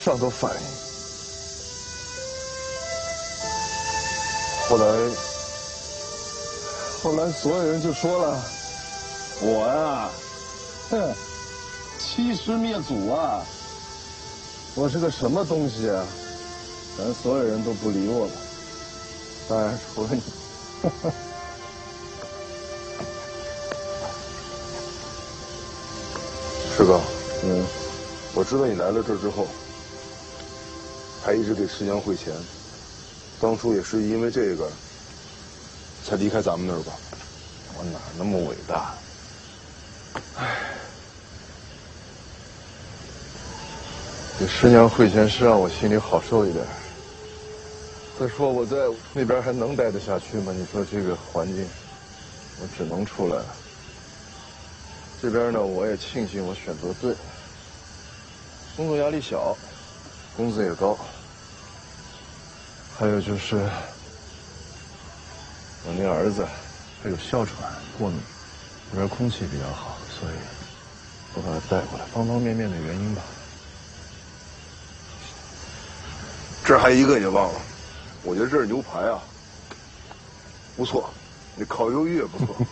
上头反应。后来所有人就说了，我呀，哼，欺师灭祖啊！我是个什么东西啊？咱所有人都不理我了，当然除了你。师哥，我知道你来了这儿之后，还一直给师娘汇钱，当初也是因为这个，才离开咱们那儿吧？我哪那么伟大？唉，给师娘汇钱是让我心里好受一点。再说我在那边还能待得下去吗？你说这个环境，我只能出来了。这边呢，我也庆幸我选择对，工作压力小，工资也高，还有就是我那儿子他有哮喘过敏，这边空气比较好，所以我把他带过来，方方面面的原因吧。这儿还一个也忘了，我觉得这儿牛排啊不错，那烤鱿鱼也不错。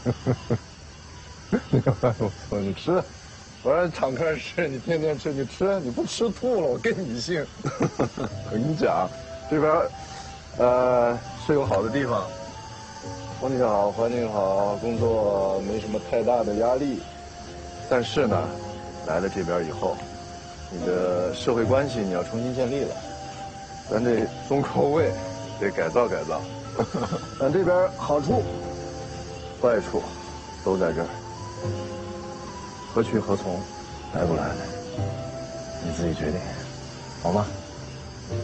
牛排不错，你吃。我让你敞开吃，你天天吃，你吃，你不吃吐了，我跟你姓。我跟你讲，这边是有好的地方，空气好，环境好，工作没什么太大的压力。但是呢，来了这边以后，你的社会关系你要重新建立了，咱这重口味得改造改造。咱这边好处、坏处都在这儿。何去何从，来不来，你自己决定，好吗？